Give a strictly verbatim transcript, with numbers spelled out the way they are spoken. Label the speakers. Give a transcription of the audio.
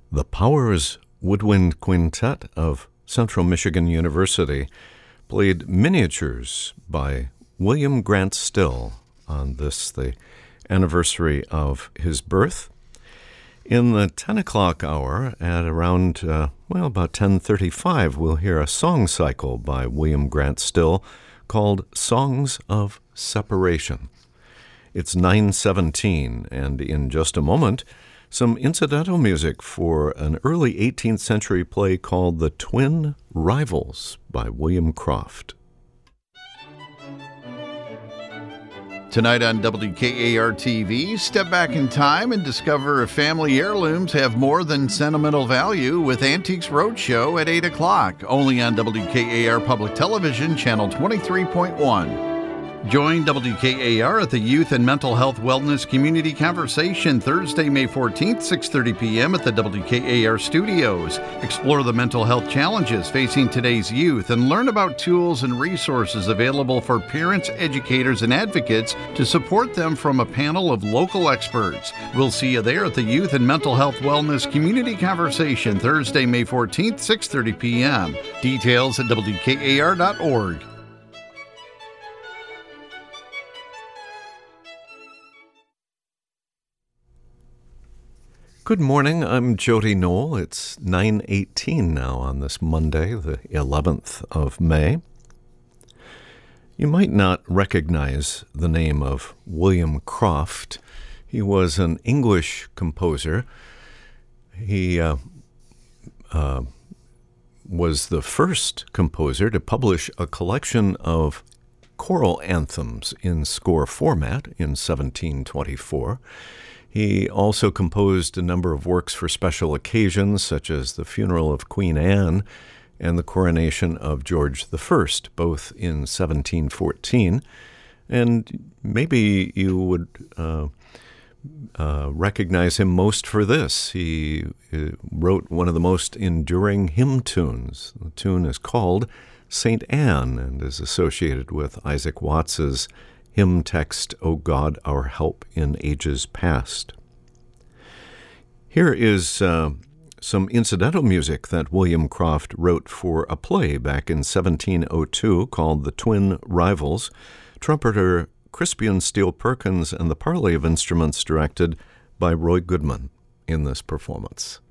Speaker 1: The Powers Woodwind Quintet of Central Michigan University played Miniatures by William Grant Still on this, the anniversary of his birth. In the ten o'clock hour, at around, uh, well, about ten thirty-five, we'll hear a song cycle by William Grant Still called Songs of Separation. It's nine seventeen, and in just a moment, some incidental music for an early eighteenth century play called The Twin Rivals by William Croft.
Speaker 2: Tonight on W K A R T V, step back in time and discover if family heirlooms have more than sentimental value with Antiques Roadshow at eight o'clock, only on W K A R Public Television, Channel twenty-three point one. Join W K A R at the Youth and Mental Health Wellness Community Conversation Thursday, May fourteenth, six thirty p.m. at the W K A R studios. Explore the mental health challenges facing today's youth and learn about tools and resources available for parents, educators, and advocates to support them from a panel of local experts. We'll see you there at the Youth and Mental Health Wellness Community Conversation Thursday, May fourteenth, six thirty p.m. Details at W K A R dot org.
Speaker 1: Good morning, I'm Jody Knoll. It's nine eighteen now on this Monday, the eleventh of May. You might not recognize the name of William Croft. He was an English composer. He uh, uh, was the first composer to publish a collection of choral anthems in score format in seventeen twenty-four. He also composed a number of works for special occasions, such as the funeral of Queen Anne and the coronation of George the First, both in seventeen fourteen. And maybe you would uh, uh, recognize him most for this. He uh, wrote one of the most enduring hymn tunes. The tune is called Saint Anne and is associated with Isaac Watts's hymn text, O God, our help in ages past. Here is uh, some incidental music that William Croft wrote for a play back in seventeen oh two called The Twin Rivals. Trumpeter Crispian Steele Perkins and the parley of instruments directed by Roy Goodman in this performance.